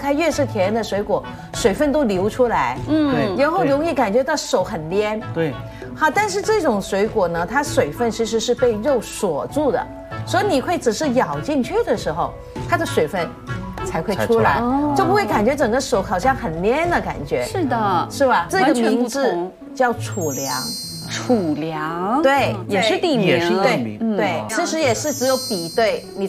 开越是甜的水果，水分都流出来， 对， 然后容易感觉到手很黏。 对， 好，但是这种水果呢，它水分其实是被肉锁住的，所以你会只是咬进去的时候，它的水分才会出来，就不会感觉整个手好像很黏的感觉。 是的， 是吧？这个完全不名字同叫储粮， 储粮， 对， 也是地名， 也是一个对名。 对，其实也是只有比对你